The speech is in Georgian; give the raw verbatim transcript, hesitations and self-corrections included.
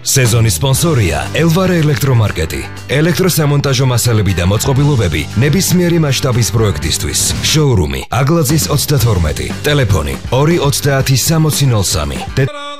სეზონის სპონსორია ელვარე ელექტრომარკეტი. ელექტროსამონტაჟო მასალები და მოწყობილობები ნებისმიერი მასშტაბის პროექტისთვის. შოურუმი აგლაძის ოცდათორმეტი. ტელეფონი ორი ოცდაათი სამოცი ნოლ სამი.